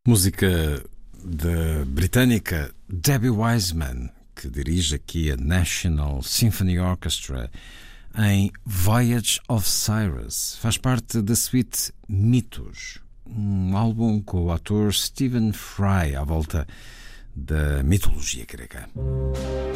Música da britânica Debbie Wiseman, que dirige aqui a National Symphony Orchestra em Voyage of Cyrus. Faz parte da suite Mitos, um álbum com o ator Stephen Fry à volta da mitologia grega.